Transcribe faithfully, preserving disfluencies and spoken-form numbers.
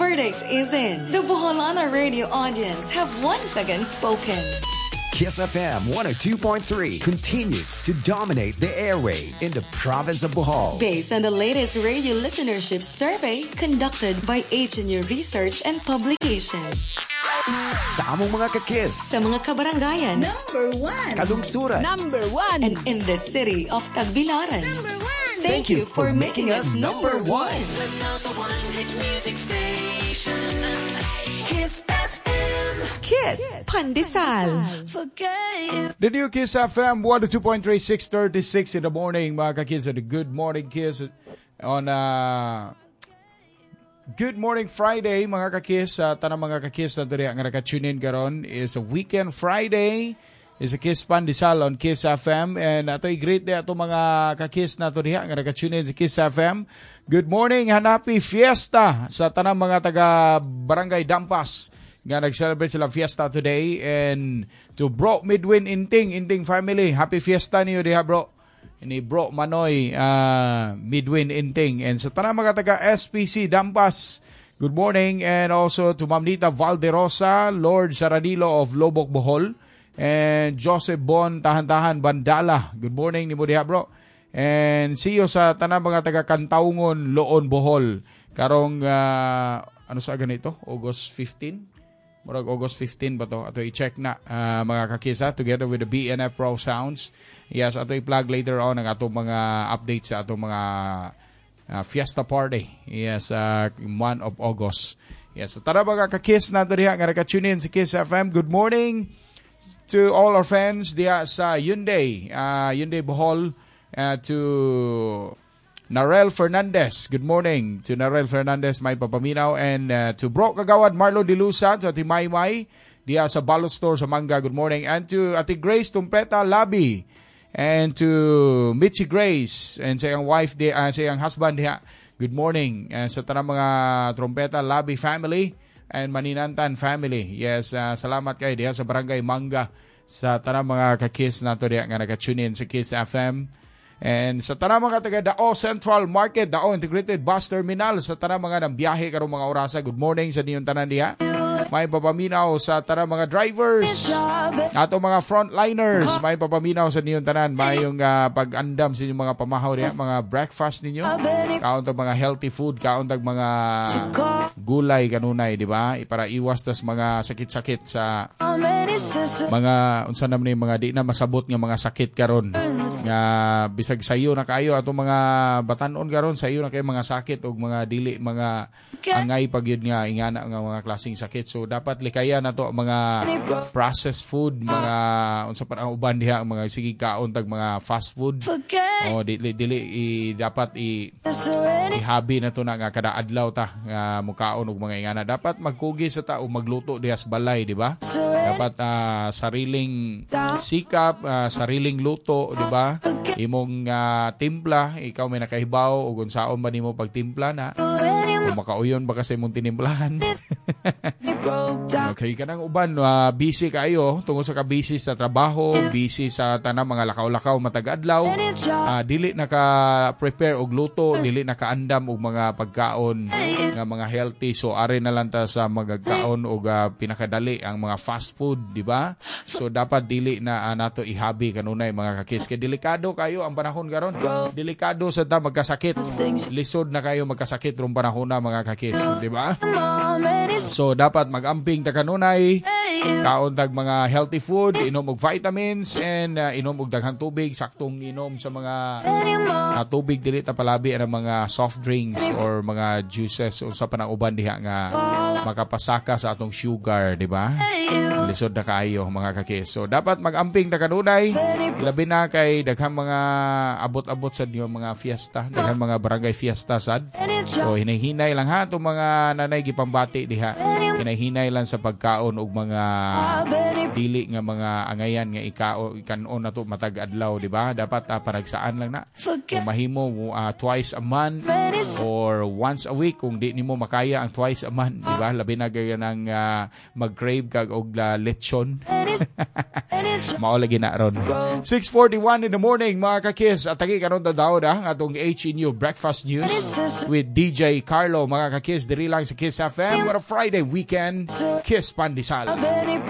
verdict is in. The Boholana radio audience have once again spoken. Kiss F M one oh two point three continues to dominate the airwaves in the province of Bohol. Based on the latest radio listenership survey conducted by H N U Research and Publications. Sa among mga ka-kiss. Sa mga kabarangayan. Number one. Kalungsuran. Number one. And in the city of Tagbilaran. Number one. Thank, Thank you for, for making us number one. The number one hit music station. Kiss F M. Kiss Pandesal. The new Kiss F M one oh two point three, six thirty-six in the morning, mga ka-kiss. The Good Morning Kiss on uh, Good Morning Friday, mga ka-kiss. Uh, tanang mga ka-kiss na diri ang naka-tune in karon is a weekend Friday. Is a Kiss Pandesal on Kiss F M. And ato'y great day ato mga ka-kiss na to diha nga naka-tune in sa Kiss F M. Good morning and happy fiesta sa tanang mga taga Barangay Dampas nga nag-celebrate sila fiesta today. And to Bro Midwin Inting, Inting family, happy fiesta niyo diha bro. Ni Bro Manoy uh, Midwin Inting. And sa tanang mga taga S P C Dampas, good morning. And also to Ma'am Nita Valderosa, Lord Saradilo of Lobok, Bohol. And Joseph Bon Tahan-Tahan Bandala, good morning ni mo diha bro. And see you sa tanang mga taga Kantaungon, Loon, Bohol. Karong uh, ano sa ganito? August fifteenth? Murag August fifteenth ba to? Ato i-check na uh, mga kakisa together with the B N F Raw Sounds. Yes, ato i-plug later on ang atong mga updates sa atong mga uh, fiesta party. Yes, uh, month of August. Yes, so tara mga kakis na ito diha nga naka-tune in sa Kiss F M. Good morning to all our fans diya sa Hyundai, uh, Hyundai Bohol, uh, to Narel Fernandez. Good morning to Narel Fernandez, may papaminaw, and uh, to Bro Kagawad Marlo Dilusa, to Ati Maymay diya sa Balot Store sa Manga. Good morning, and to Ati Grace Tumpreta Labi, and to Mitzi Grace and sa iyang wife diya, uh, sa iyang husband diya. Good morning uh, sa tanang mga Trumpeta Labi family and Maninantan family. Yes, uh, salamat kayo diya sa Barangay Manga sa tanang mga ka-kiss nato diya nga naka-tune in sa Kiss F M. And sa tanang mga taga Dao Central Market, Dao Integrated Bus Terminal, sa tanang mga nang biyahe karong mga orasa, good morning sa niyong tanan diya. May papaminaw sa tanang mga drivers, ato mga frontliners, may papaminaw sa niyong tanan, may yung uh, pag-andam sa inyong mga pamahaw diya, mga breakfast ninyo, kauntag mga healthy food, kauntag mga gulay kanunay, di ba? Para iwas tas mga sakit-sakit sa mga unsa naman yung mga di na masabot nga mga sakit karon. Nga bisag sayo na kayo ato mga batanon karon, sayo na kayo mga sakit og mga dili mga angay pag yun nga ingana nga mga klaseng sakit. So dapat likaya na to mga processed food, mga unsa pa ang uban diha mga sige kaon tag mga fast food. Oh dili dili i, dapat i ihabi na to na nga kada adlaw ta nga mukaon og mga ingana. Dapat magkugi sa ta o magluto diha sa balay, di ba? Dapat uh, sariling sikap, uh, sariling luto, di ba? Imong uh, timpla, ikaw may nakahibaw o unsaon ba nimo pagtimpla na? O makauyon ba kasi mong tinimplahan? Okay ka nang uban, uh, busy kayo tungod sa ka-busy sa trabaho, busy sa tanang mga lakaw-lakaw matag-adlaw, uh, dili naka-prepare og luto, dili naka-andam og mga pagkaon nga mga healthy. So are na lang ta sa magagkaon og uh, pinakadali ang mga fast food, di ba? So dapat dili na uh, nato ihabi kanunay mga kakis. Kay delikado kayo ang panahon karon. Delikado sa ta magkasakit. Lisod na kayo magkasakit rong panahon na mga kakis, di ba? So dapat mag-amping ta kanunay, kaon tag mga healthy food, inom og vitamins, and uh, inom og daghang tubig, saktong inom sa mga uh, tubig, dili ta palabi ang mga soft drinks or mga juices unsa pa nang uban diha nga makapasaka sa atong sugar, di ba? Lisod na kayo mga kakis. So dapat mag-amping ta kanunay, labi na kay daghang mga abot-abot sa diyo mga fiesta, daghang mga barangay fiesta sad. So hinahinay lang ha itong mga nanay gipambati diha, hinahinay lang sa pagkaon og mga dili nga mga angayan nga ikao ikanon na to matag adlaw, di ba? Dapat uh, paragsaan lang na. Kung mahimo uh, twice a month or once a week kung di nimo makaya ang twice a month, di ba? Labi na gaya ng uh, mag-crave kag og uh, lechon. Mao lagi na ron. six forty-one in the morning mga ka-kiss, at tagi karon daw da atong H N U Breakfast News with D J Carlo mga ka-kiss diri lang sa Kiss F M. What a Friday weekend, Kiss Pandesal.